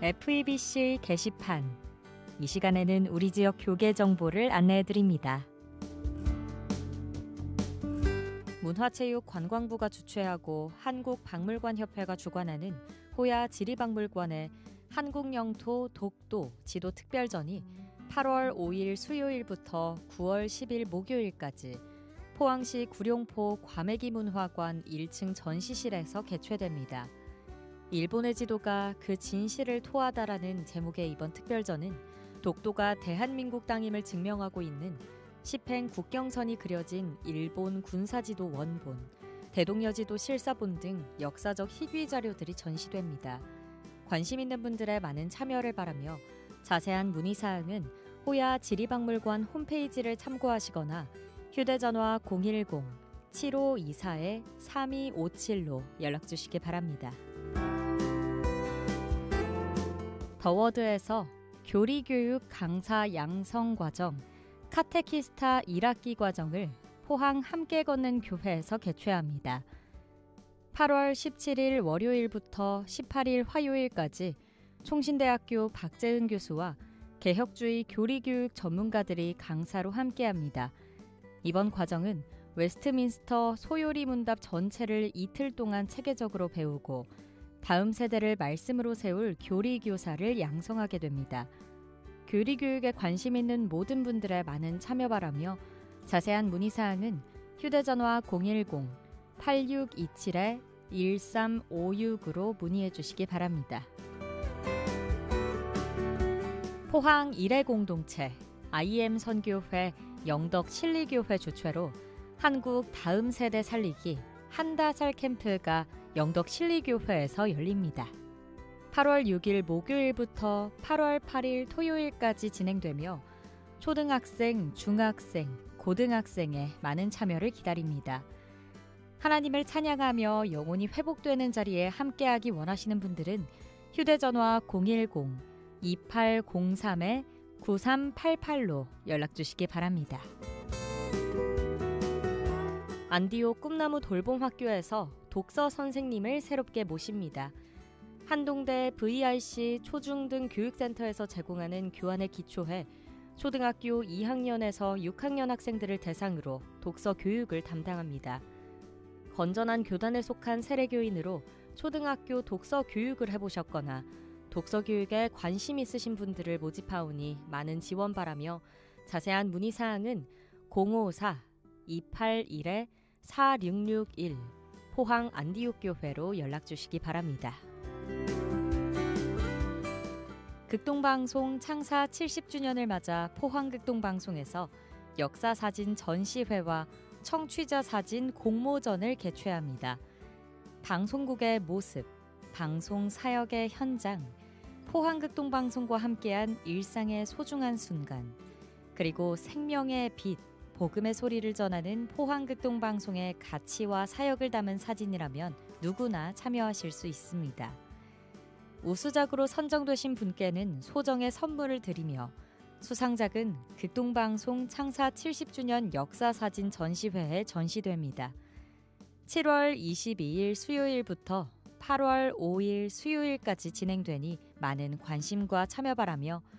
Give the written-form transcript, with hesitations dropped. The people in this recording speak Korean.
FEBC 게시판. 이 시간에는 우리 지역 교계 정보를 안내해드립니다. 문화체육관광부가 주최하고 한국박물관협회가 주관하는 호야 지리박물관의 한국영토 독도 지도 특별전이 8월 5일 수요일부터 9월 10일 목요일까지 포항시 구룡포 과메기문화관 1층 전시실에서 개최됩니다. 일본의 지도가 그 진실을 토하다라는 제목의 이번 특별전은 독도가 대한민국 땅임을 증명하고 있는 시팽 국경선이 그려진 일본 군사지도 원본, 대동여지도 실사본 등 역사적 희귀 자료들이 전시됩니다. 관심 있는 분들의 많은 참여를 바라며 자세한 문의사항은 호야 지리박물관 홈페이지를 참고하시거나 휴대전화 010-7524-3257로 연락주시기 바랍니다. 더워드에서 교리교육 강사 양성 과정 카테키스타 1학기 과정을 포항 함께 걷는 교회에서 개최합니다. 8월 17일 월요일부터 18일 화요일까지 총신대학교 박재은 교수와 개혁주의 교리교육 전문가들이 강사로 함께합니다. 이번 과정은 웨스트민스터 소요리 문답 전체를 이틀 동안 체계적으로 배우고 다음 세대를 말씀으로 세울 교리교사를 양성하게 됩니다. 교리교육에 관심 있는 모든 분들의 많은 참여 바라며 자세한 문의사항은 휴대전화 010-8627-1356으로 문의해 주시기 바랍니다. 포항 일회공동체 IM 선교회 영덕 실리교회 주최로 한국 다음 세대 살리기 한다살 캠프가 영덕 실리교회에서 열립니다. 8월 6일 목요일부터 8월 8일 토요일까지 진행되며 초등학생, 중학생, 고등학생의 많은 참여를 기다립니다. 하나님을 찬양하며 영혼이 회복되는 자리에 함께하기 원하시는 분들은 휴대전화 010-2803-9388로 연락주시기 바랍니다. 안디오 꿈나무 돌봄학교에서 독서 선생님을 새롭게 모십니다. 한동대 VRC 초중등 교육센터에서 제공하는 교환의 기초회 초등학교 2학년에서 6학년 학생들을 대상으로 독서 교육을 담당합니다. 건전한 교단에 속한 세례교인으로 초등학교 독서 교육을 해보셨거나 독서 교육에 관심 있으신 분들을 모집하오니 많은 지원 바라며 자세한 문의사항은 054-281-4661 포항 안디옥교회로 연락주시기 바랍니다. 극동방송 창사 70주년을 맞아 포항극동방송에서 역사사진 전시회와 청취자사진 공모전을 개최합니다. 방송국의 모습, 방송 사역의 현장, 포항극동방송과 함께한 일상의 소중한 순간, 그리고 생명의 빛, 복음의 소리를 전하는 포항극동방송의 가치와 사역을 담은 사진이라면 누구나 참여하실 수 있습니다. 우수작으로 선정되신 분께는 소정의 선물을 드리며 수상작은 극동방송 창사 70주년 역사사진 전시회에 전시됩니다. 7월 22일 수요일부터 8월 5일 수요일까지 진행되니 많은 관심과 참여 바라며